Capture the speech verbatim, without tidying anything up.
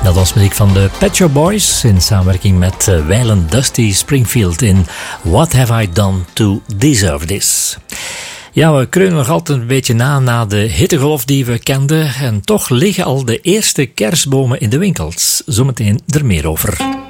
Dat was muziek van de Pet Shop Boys in samenwerking met uh, Waylon Dusty Springfield in What Have I Done to Deserve This? Ja, we kreunen nog altijd een beetje na na de hittegolf die we kenden en toch liggen al de eerste kerstbomen in de winkels. Zometeen er meer over.